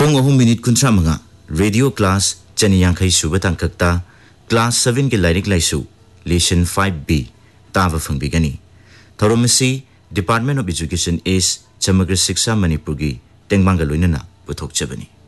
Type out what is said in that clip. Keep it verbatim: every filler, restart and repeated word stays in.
Pong ahum minute kuntra manga radio class chaniyangkai subatan kakta class seven ke lairik laisu lesson five B tava fangbigani. Tharomasi Department of Education is Samagra Shiksha Manipur gi tengmanga loinana puthok chabani.